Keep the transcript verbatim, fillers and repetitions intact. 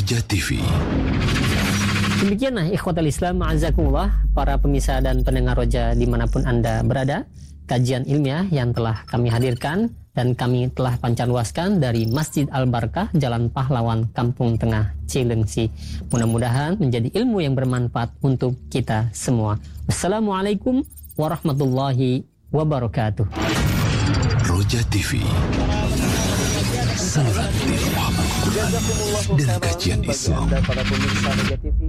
Roja T V. Demikianlah ikhwatal Islam, ma'azakumullah, para pemirsa dan pendengar Roja dimanapun Anda berada, kajian ilmiah yang telah kami hadirkan dan kami telah pancarluaskan dari Masjid Al-Barkah, Jalan Pahlawan, Kampung Tengah, Cilengsi. Mudah-mudahan menjadi ilmu yang bermanfaat untuk kita semua. Wassalamualaikum warahmatullahi wabarakatuh. Roja T V, salat Muhammad Quran dan kajian Islam. Para pemirsa Roja T V